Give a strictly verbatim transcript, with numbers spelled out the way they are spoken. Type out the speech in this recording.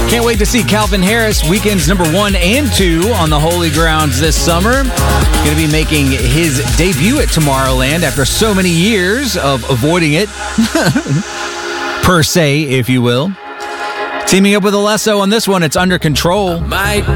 Can't wait to see Calvin Harris, Weeknd's number one and two on the Holy Grounds this summer. Going to be making his debut at Tomorrowland after so many years of avoiding it, per se, if you will. Teaming up with Alesso on this one, it's Under Control. Might